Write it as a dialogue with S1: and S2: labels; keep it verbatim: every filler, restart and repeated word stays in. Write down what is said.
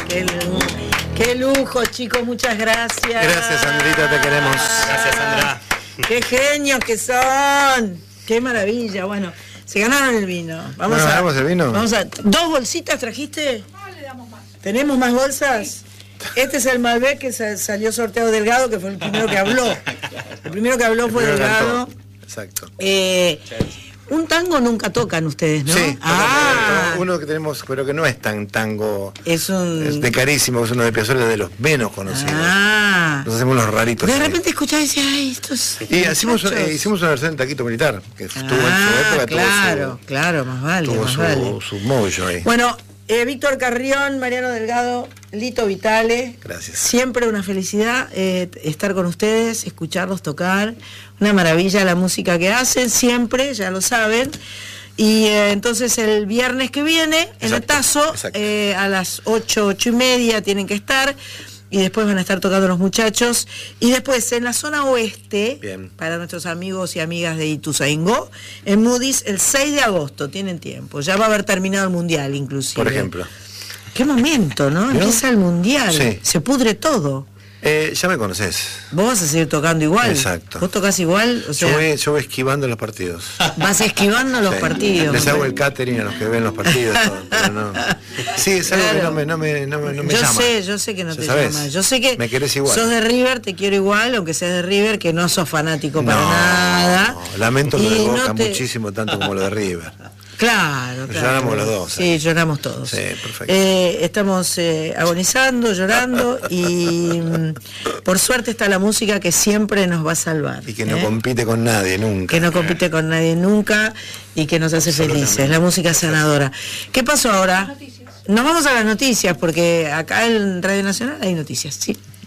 S1: Qué, qué lujo, chicos, muchas gracias.
S2: Gracias, Sandrita, te queremos.
S3: Gracias, Sandra.
S1: Qué genios que son. Qué maravilla. Bueno, se ganaron el vino. Vamos
S2: ¿No
S1: a
S2: ganamos el vino?
S1: Vamos a ¿Dos bolsitas trajiste?
S4: No, le damos más.
S1: ¿Tenemos más bolsas? Este es el Malbec que salió sorteado Delgado, que fue el primero que habló. El primero que habló fue Delgado.
S2: Exacto.
S1: Eh, un tango nunca tocan ustedes, ¿no?
S2: Sí,
S1: ah,
S2: uno que tenemos, pero que no es tan tango.
S1: Es un...
S2: Es de carísimo, es uno de Piazzolla, de los menos conocidos.
S1: Ah.
S2: Nos hacemos los raritos.
S1: De
S2: ahí.
S1: repente escuchás y decís, ay, estos...
S2: Y hicimos, eh, hicimos una versión de Taquito Militar, que estuvo en su época.
S1: Claro,
S2: tuvo su,
S1: claro, más vale,
S2: tuvo
S1: más
S2: su,
S1: vale.
S2: su mollo ahí.
S1: Bueno, eh, Víctor Carrión, Mariano Delgado, Lito Vitale.
S2: Gracias.
S1: Siempre una felicidad eh, estar con ustedes, escucharlos tocar. Una maravilla la música que hacen, siempre, ya lo saben. Y eh, entonces el viernes que viene, en
S2: Exacto,
S1: el Tazo, eh, a las ocho, ocho y media tienen que estar. Y después van a estar tocando los muchachos. Y después en la zona oeste,
S2: bien,
S1: para nuestros amigos y amigas de Ituzaingó, en Moody's el seis de agosto, tienen tiempo. Ya va a haber terminado el Mundial, inclusive.
S2: Por ejemplo.
S1: Qué momento, ¿no?
S2: ¿No?
S1: Empieza el Mundial,
S2: Sí.
S1: se pudre todo.
S2: Eh, ya me conoces.
S1: Vos vas a seguir tocando igual.
S2: Exacto.
S1: Vos tocás igual, o sea,
S2: Yo voy, yo voy esquivando los partidos.
S1: vas esquivando los
S2: Sí.
S1: partidos.
S2: Les hago el catering a los que ven los partidos. Todo, pero no. Sí, es algo
S1: Claro.
S2: que no me, no me, no me, no me
S1: yo
S2: llama.
S1: sé, yo sé que no
S2: Ya
S1: te
S2: sabés,
S1: llama. Yo sé que
S2: me querés igual.
S1: sos de River, te quiero igual, aunque seas de River, que no sos fanático para
S2: No,
S1: nada.
S2: no, lamento lo
S1: Y
S2: de Boca
S1: no te-
S2: muchísimo, tanto como lo de River.
S1: Claro, claro.
S2: Lloramos los dos,
S1: Sí,
S2: ¿eh?
S1: lloramos todos.
S2: Sí, perfecto.
S1: Eh, estamos eh, agonizando, llorando y mm, por suerte está la música que siempre nos va a salvar.
S2: Y que no
S1: ¿eh?
S2: compite con nadie nunca.
S1: Que no compite con nadie nunca y que nos hace felices. La música sanadora. ¿Qué pasó ahora? Nos vamos a las noticias porque acá en Radio Nacional hay noticias, sí.